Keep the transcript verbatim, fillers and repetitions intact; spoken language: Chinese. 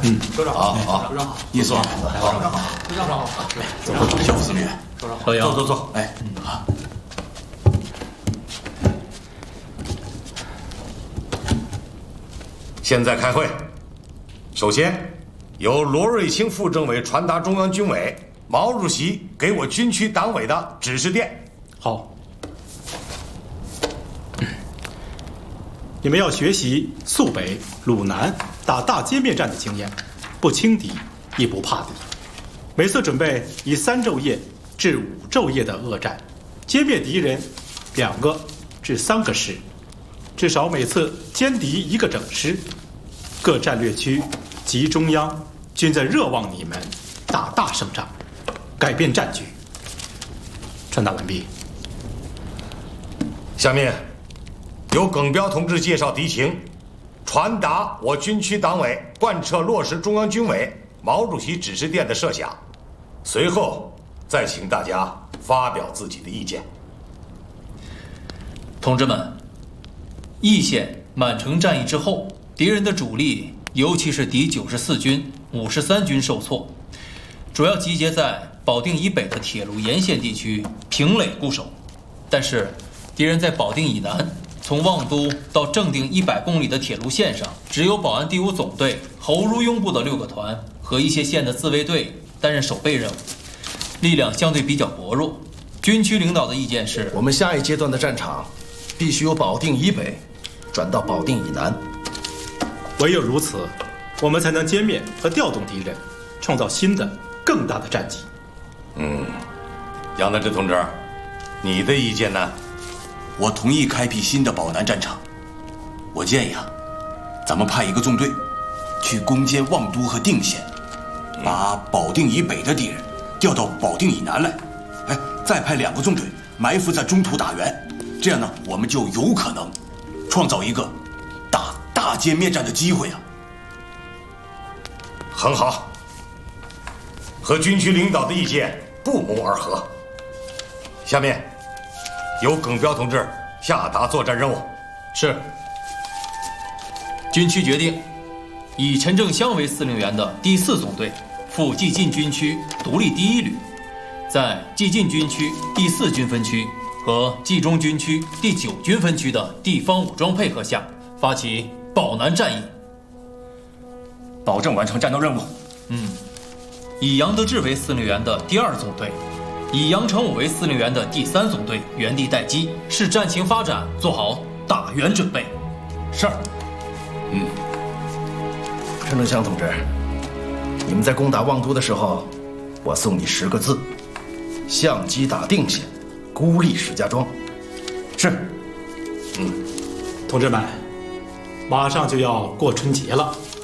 嗯， 首长好，好， 首长好， 你坐， 好，首长好，首长好， 走，小副司令员， 首长好， 老杨， 坐坐坐，哎，好。现在开会。首先，由罗瑞卿副政委传达中央军委毛主席给我军区党委的指示电。 好。你们要学习肃北、鲁南打大歼灭战的经验，不轻敌，亦不怕敌。每次准备以三昼夜至五昼夜的恶战，歼灭敌人两个至三个师，至少每次歼敌一个整师。各战略区及中央均在热望你们打大胜仗，改变战局。传达完毕。 下面由耿彪同志介绍敌情，传达我军区党委贯彻落实中央军委毛主席指示电的设想，随后再请大家发表自己的意见。 同志们，易县满城战役之后，敌人的主力，尤其是敌九十四军、五十三军受挫，主要集结在保定以北的铁路沿线地区平垒固守。但是，敌人在保定以南，从望都到正定一百公里的铁路线上，只有保安第五总队侯如庸部的六个团和一些县的自卫队担任守备任务，力量相对比较薄弱。军区领导的意见是， 我们下一阶段的战场必须由保定以北转到保定以南。 唯有如此，我们才能歼灭和调动敌人，创造新的、更大的战绩。 嗯，杨德志同志，你的意见呢？ 我同意开辟新的保南战场。我建议啊，咱们派一个纵队去攻坚望都和定县，把保定以北的敌人调到保定以南来。哎，再派两个纵队埋伏在中途打援，这样呢，我们就有可能创造一个打大歼灭战的机会啊！ 很好，和军区领导的意见不谋而合。下面由耿彪同志下达作战任务。 是。军区决定，以陈正湘为司令员的第四总队赴冀晋军区独立第一旅，在冀晋军区第四军分区和冀中军区第九军分区的地方武装配合下，发起保南战役， 保证完成战斗任务。 嗯，以杨得志为司令员的第二总队，以杨成武为司令员的第三总队原地待机，视战情发展做好打援准备。 是。嗯，陈正湘同志，你们在攻打望都的时候，我送你十个字：相机打定县，孤立石家庄。是。 嗯，同志们，马上就要过春节了，